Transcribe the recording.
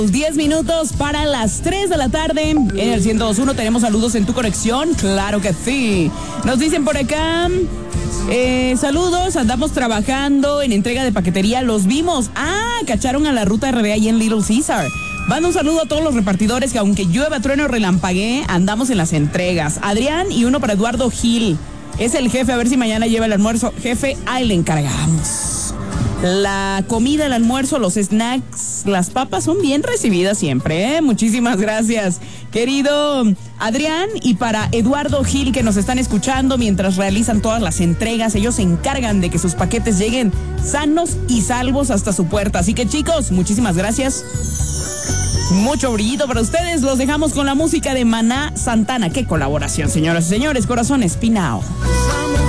10 minutos para las 3 de la tarde. En el 102.1 tenemos saludos en tu conexión. Claro que sí. Nos dicen por acá, saludos, andamos trabajando en entrega de paquetería. Los vimos. Cacharon a la ruta RB ahí en Little Caesar. Mando un saludo a todos los repartidores que aunque llueva, trueno, relampaguee, andamos en las entregas. Adrián y uno para Eduardo Gil. Es el jefe, a ver si mañana lleva el almuerzo. Jefe, ahí le encargamos. La comida, el almuerzo, los snacks, las papas son bien recibidas siempre, ¿eh? Muchísimas gracias, querido Adrián. Y para Eduardo Gil, que nos están escuchando mientras realizan todas las entregas, ellos se encargan de que sus paquetes lleguen sanos y salvos hasta su puerta. Así que, chicos, muchísimas gracias. Mucho brillito para ustedes. Los dejamos con la música de Maná Santana. ¡Qué colaboración, señoras y señores! Corazón espinao.